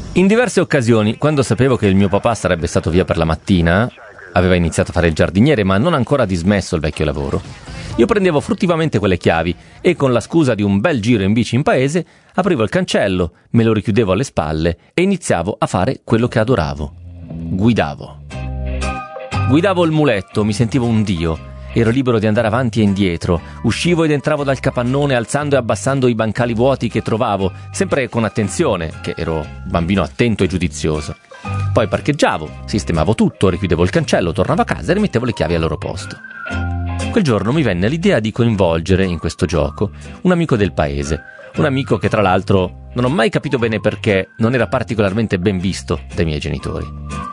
In diverse occasioni, quando sapevo che il mio papà sarebbe stato via per la mattina, aveva iniziato a fare il giardiniere ma non ancora dismesso il vecchio lavoro, io prendevo fruttivamente quelle chiavi e con la scusa di un bel giro in bici in paese aprivo il cancello, me lo richiudevo alle spalle e iniziavo a fare quello che adoravo. Guidavo il muletto, mi sentivo un dio. Ero libero di andare avanti e indietro, uscivo ed entravo dal capannone alzando e abbassando i bancali vuoti che trovavo, sempre con attenzione, che ero bambino attento e giudizioso. Poi parcheggiavo, sistemavo tutto, richiudevo il cancello, tornavo a casa e rimettevo le chiavi al loro posto. Quel giorno mi venne l'idea di coinvolgere in questo gioco un amico del paese, un amico che tra l'altro non ho mai capito bene perché non era particolarmente ben visto dai miei genitori.